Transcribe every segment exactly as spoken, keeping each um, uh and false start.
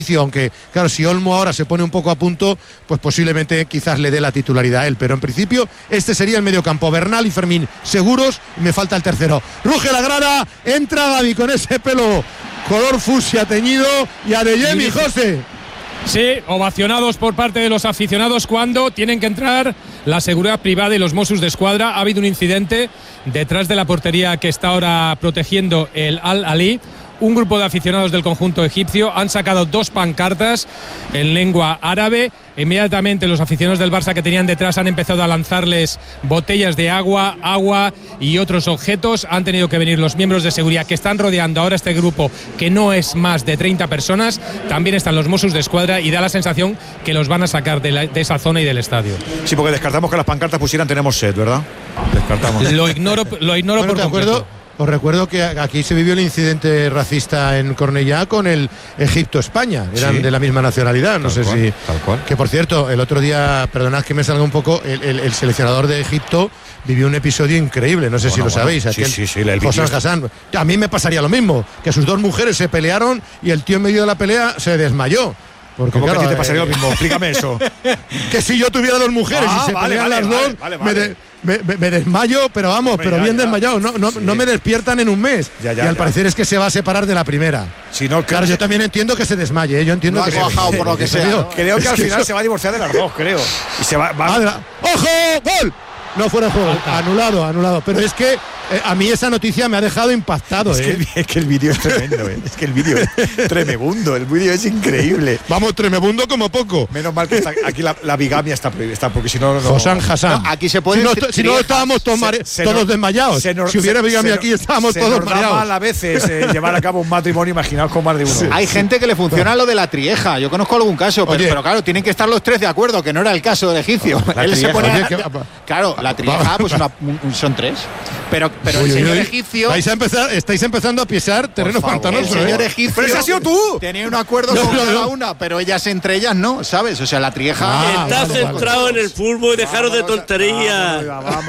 aunque claro, si Olmo ahora se pone un poco a punto, pues posiblemente quizás le dé la titularidad a él, pero en principio este sería el mediocampo, Bernal y Fermín seguros, y me falta el tercero. Ruge la grada, entra Gavi con ese pelo color fucsia teñido y Adeyemi, José. Sí, ovacionados por parte de los aficionados cuando tienen que entrar la seguridad privada y los Mossos de Escuadra. Ha habido un incidente detrás de la portería que está ahora protegiendo el Al-Ali. Un grupo de aficionados del conjunto egipcio han sacado dos pancartas en lengua árabe. Inmediatamente los aficionados del Barça que tenían detrás han empezado a lanzarles botellas de agua, agua y otros objetos. Han tenido que venir los miembros de seguridad que están rodeando ahora este grupo, que no es más de treinta personas. También están los Mossos de Escuadra y da la sensación que los van a sacar de, la, de esa zona y del estadio. Sí, porque descartamos que las pancartas pusieran tenemos sed, ¿verdad? Descartamos. Lo ignoro, lo ignoro bueno, por completo. Os recuerdo que aquí se vivió el incidente racista en Cornellá con el Egipto-España. Eran sí. de la misma nacionalidad. No tal sé cual, si. Tal cual. Que por cierto, el otro día, perdonad que me salga un poco, el, el, el seleccionador de Egipto vivió un episodio increíble. No sé bueno, si lo bueno, sabéis. Aquel sí, sí, sí, el José Hassan. A mí me pasaría lo mismo. Que sus dos mujeres se pelearon y el tío en medio de la pelea se desmayó. Porque ¿cómo claro, que a ti te pasaría eh, lo mismo? Explícame eso. Que si yo tuviera dos mujeres ah, y se vale, pelean vale, las vale, dos, vale, vale, vale. Me, de, me, me, me desmayo, pero vamos, Hombre, pero ya, bien ya, desmayado. No, no, sí. no me despiertan en un mes. Ya, ya, y al ya. parecer es que se va a separar de la primera. Si no, claro, yo también entiendo que se desmaye. ¿eh? Yo entiendo no que se bajado por lo que sea. ¿no? Creo que al final se va a divorciar de las dos, creo. Y se va. va... ¡Ojo! ¡Gol! No fuera de juego. Falta. Anulado, anulado. Pero es que eh, a mí esa noticia me ha dejado impactado. Es, ¿eh? que, el, es que el vídeo es tremendo. ¿eh? Es que el vídeo es tremebundo. El vídeo es increíble. Vamos, tremebundo como poco. Menos mal que está, aquí la, la bigamia está prohibida, porque si no. no Josán Hassan. No, aquí se puede. Si no, si no estábamos todos, se, se todos nos, desmayados. Nos, si hubiera bigamia se, aquí, estábamos se todos nos mareados. Da mal a veces eh, llevar a cabo un matrimonio, imaginaos con más de uno. Sí. Hay gente que le funciona lo de la trieja. Yo conozco algún caso, pero, pero claro, tienen que estar los tres de acuerdo, que no era el caso del egipcio. La Él trieja, se pone. oye, que, claro, la trieja, pues una, un, son tres. Pero, pero uy, el señor uy, egipcio. Vais a empezar, estáis empezando a pisar terreno pantanoso. El señor egipcio. Pero ese ha sido tú. Tenía un acuerdo no, con no, cada no. una, pero ellas entre ellas no, ¿sabes? O sea, la trieja. Ah, Estás vale, centrado vale. en el fútbol y dejaros de tonterías.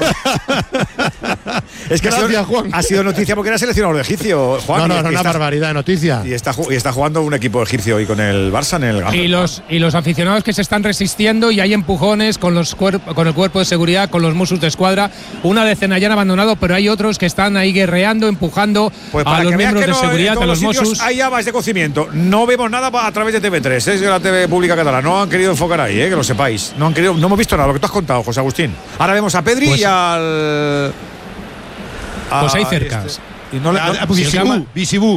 Es que Gracias, ha, sido, Juan. ha sido noticia porque era seleccionador de egipcio, Juan. No, no, no, una está, barbaridad de noticia. Y está, y está jugando un equipo egipcio hoy con el Barça en el Gamba. Y los, y los aficionados que se están resistiendo y hay empujones con, los cuerp, con el cuerpo de seguridad, con los Mossos de Escuadra. Una decena ya han abandonado, pero hay otros que están ahí guerreando, empujando pues a los miembros no, de seguridad, a los Mossos. Hay habas de cocimiento. No vemos nada a través de T V tres, es ¿eh? la T V pública catalana. No han querido enfocar ahí, ¿eh? Que lo sepáis. No han querido, no hemos visto nada, lo que tú has contado, José Agustín. Ahora vemos a Pedri pues, y al. A, pues ahí cerca. Este, y no le. Bisibú, Bisibú.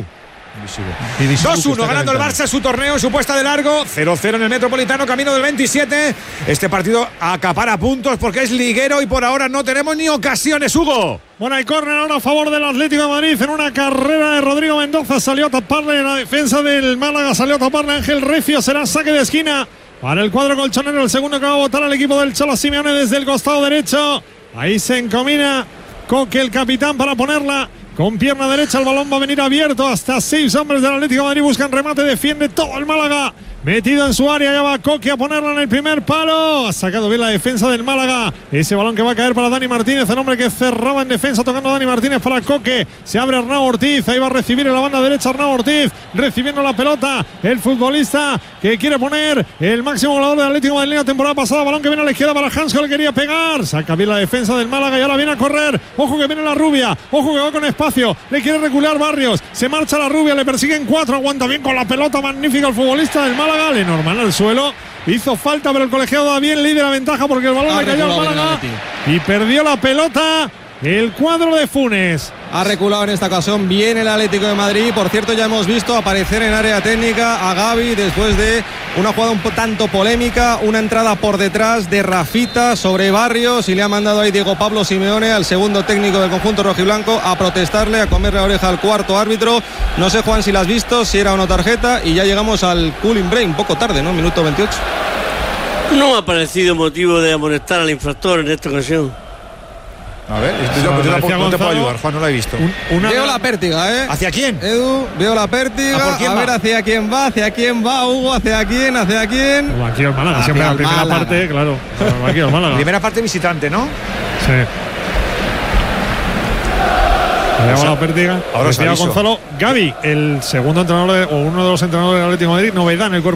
dos uno ganando el Barça su torneo, su puesta de largo. cero cero en el Metropolitano, camino del veintisiete. Este partido acapara puntos porque es liguero y por ahora no tenemos ni ocasiones, Hugo. Bueno, hay córner ahora a favor del Atlético de Madrid en una carrera de Rodrigo Mendoza. Salió a taparle la defensa del Málaga, salió a taparle Ángel Recio. Será saque de esquina para el cuadro colchonero. El segundo que va a botar al equipo del Cholo Simeone desde el costado derecho. Ahí se encomina Coque, el capitán, para ponerla con pierna derecha. El balón va a venir abierto. Hasta seis hombres del Atlético de Madrid buscan remate. Defiende todo el Málaga. Metido en su área, ya va Coque a ponerla en el primer palo. Ha sacado bien la defensa del Málaga. Ese balón que va a caer para Dani Martínez, el hombre que cerraba en defensa, tocando a Dani Martínez para Coque. Se abre Arnau Ortiz, ahí va a recibir en la banda derecha Arnau Ortiz, recibiendo la pelota el futbolista que quiere poner el máximo goleador del Atlético de Madrid la temporada pasada. Balón que viene a la izquierda para Hansko, le quería pegar. Saca bien la defensa del Málaga y ahora viene a correr. Ojo que viene la rubia, ojo que va con espacio. Le quiere recular Barrios, se marcha la rubia, le persiguen cuatro, aguanta bien con la pelota, magnífica el futbolista del Málaga. Lenormand al suelo, hizo falta, pero el colegiado da bien, líder la ventaja porque el balón ah, le cayó al Málaga y perdió la pelota el cuadro de Funes. Ha reculado en esta ocasión bien el Atlético de Madrid. Por cierto, ya hemos visto aparecer en área técnica a Gavi después de una jugada un tanto polémica, una entrada por detrás de Rafita sobre Barrios, y le ha mandado ahí Diego Pablo Simeone, al segundo técnico del conjunto rojiblanco, a protestarle, a comerle la oreja al cuarto árbitro. No sé, Juan, si la has visto, si era o no tarjeta, y ya llegamos al cooling break, un poco tarde, ¿no? Minuto veintiocho. No ha parecido motivo de amonestar al infractor en esta ocasión. A ver, yo, no, yo tampoco, no te puedo ayudar, Juan, no la he visto. Un, una... Veo la pértiga, ¿eh? ¿Hacia quién? Edu, veo la pértiga. ¿A, a ver hacia quién va, hacia quién va, Hugo, hacia quién, hacia quién. Como aquí al Málaga, siempre la primera Málaga. parte, claro. Aquí al Málaga. Primera parte visitante, ¿no? Sí. la pérdida. Ahora Gonzalo Gavi, el segundo entrenador de, o uno de los entrenadores del Atlético de Madrid, novedad en el cuerpo